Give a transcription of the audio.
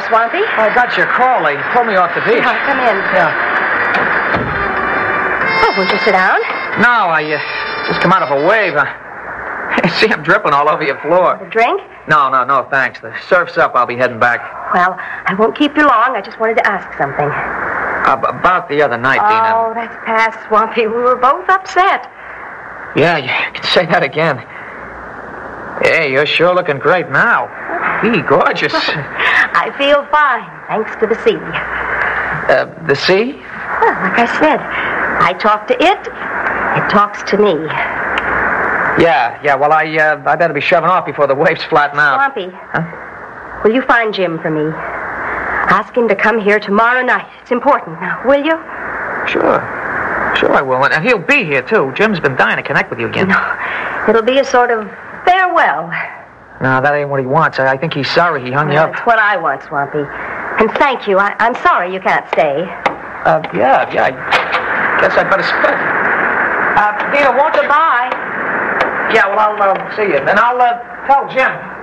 Swampy. I got your call. They pulled me off the beach. Yeah, come in. Yeah. Oh, won't you sit down? No, I just come out of a wave. See, I'm dripping all over your floor. A drink? No, thanks. The surf's up. I'll be heading back. Well, I won't keep you long. I just wanted to ask something. About the other night, Dina. Oh, that's past, Swampy. We were both upset. Yeah, you can say that again. Hey, you're sure looking great now. Gee, gorgeous. I feel fine, thanks to the sea. The sea? Well, like I said, I talk to it. It talks to me. Yeah, well, I better be shoving off before the waves flatten out. Swampy. Huh? Will you find Jim for me? Ask him to come here tomorrow night. It's important. Now, will you? Sure I will. And he'll be here, too. Jim's been dying to connect with you again. No, it'll be a sort of farewell. No, that ain't what he wants. I think he's sorry he hung you up. That's what I want, Swampy. And thank you. I'm sorry you can't stay. Yeah. I guess I'd better split. Dina, won't you? Goodbye. Yeah, well, I'll see you. And I'll tell Jim.